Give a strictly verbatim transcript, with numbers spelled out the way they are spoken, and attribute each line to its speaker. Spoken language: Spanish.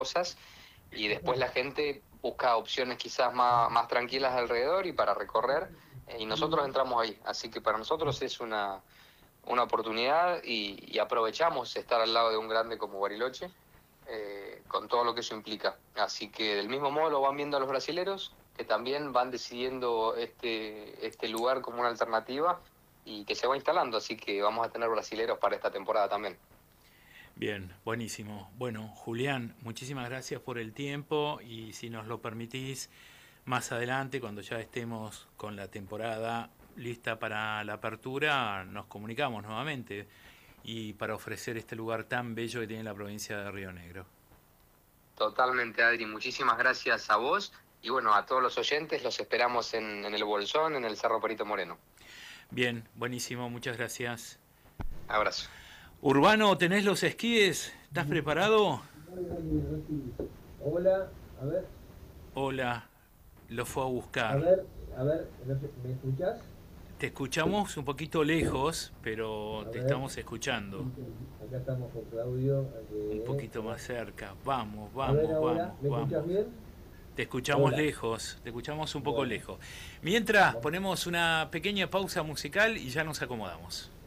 Speaker 1: cosas, y después la gente busca opciones quizás más, más tranquilas alrededor y para recorrer, eh, y nosotros entramos ahí. Así que para nosotros es una, una oportunidad y, y aprovechamos estar al lado de un grande como Bariloche, eh, con todo lo que eso implica. Así que del mismo modo lo van viendo a los brasileros, que también van decidiendo este, este lugar como una alternativa y que se va instalando, así que vamos a tener brasileros para esta temporada también.
Speaker 2: Bien, buenísimo. Bueno, Julián, muchísimas gracias por el tiempo y si nos lo permitís, más adelante, cuando ya estemos con la temporada lista para la apertura, nos comunicamos nuevamente y para ofrecer este lugar tan bello que tiene la provincia de Río Negro.
Speaker 1: Totalmente, Adri, muchísimas gracias a vos y bueno, a todos los oyentes los esperamos en, en el Bolsón, en el Cerro Perito Moreno.
Speaker 2: Bien, buenísimo, muchas gracias.
Speaker 1: Abrazo.
Speaker 2: Urbano, ¿tenés los esquíes? ¿Estás preparado?
Speaker 3: Hola, a ver,
Speaker 2: Hola, lo fue a
Speaker 3: a
Speaker 2: buscar.
Speaker 3: ver, a ver, no sé, ¿me escuchás?
Speaker 2: Te escuchamos un poquito lejos, pero
Speaker 3: A
Speaker 2: te
Speaker 3: ver,
Speaker 2: estamos escuchando.
Speaker 3: acá estamos con Claudio.
Speaker 2: Un
Speaker 3: eh,
Speaker 2: poquito más cerca. Vamos,
Speaker 3: A ver
Speaker 2: vamos,
Speaker 3: ahora,
Speaker 2: vamos,
Speaker 3: ¿me escuchás
Speaker 2: vamos.
Speaker 3: bien?
Speaker 2: Te escuchamos
Speaker 3: Hola.
Speaker 2: lejos, te escuchamos un poco
Speaker 3: Bueno,
Speaker 2: lejos. Mientras,
Speaker 3: vamos.
Speaker 2: ponemos una pequeña pausa musical y ya nos acomodamos.